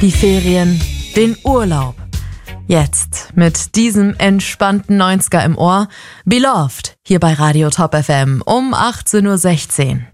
die Ferien, den Urlaub. Jetzt mit diesem entspannten 90er im Ohr, Beloved, hier bei Radio Top FM um 18:16 Uhr.